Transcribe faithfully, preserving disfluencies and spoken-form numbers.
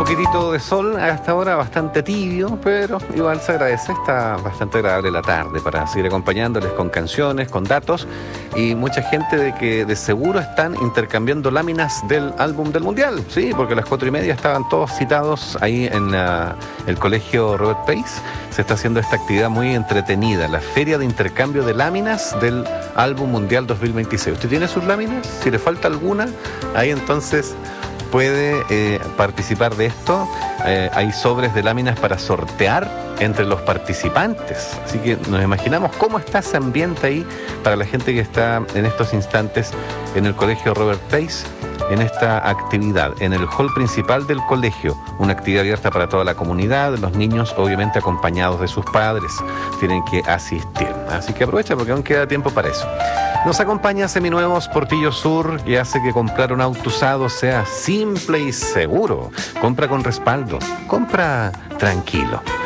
poquitito de sol a esta hora, bastante tibio, pero igual se agradece. Está bastante agradable la tarde para seguir acompañándoles con canciones, con datos y mucha gente de que de seguro están intercambiando láminas del álbum del Mundial, sí, porque a las cuatro y media estaban todos citados ahí en uh, el colegio Robert Pace. Se está haciendo esta actividad muy entretenida, la feria de intercambio de láminas del álbum Mundial dos mil veintiséis. ¿Usted tiene sus láminas? Si le falta alguna, ahí entonces puede eh, participar de esto. Eh, hay sobres de láminas para sortear entre los participantes. Así que nos imaginamos cómo está ese ambiente ahí para la gente que está en estos instantes en el colegio Robert Pace, en esta actividad, en el hall principal del colegio. Una actividad abierta para toda la comunidad. Los niños, obviamente, acompañados de sus padres, tienen que asistir. Así que aprovecha porque aún queda tiempo para eso. Nos acompaña Seminuevos Portillo Sur y hace que comprar un auto usado sea simple y seguro. Compra con respaldo. Compra tranquilo.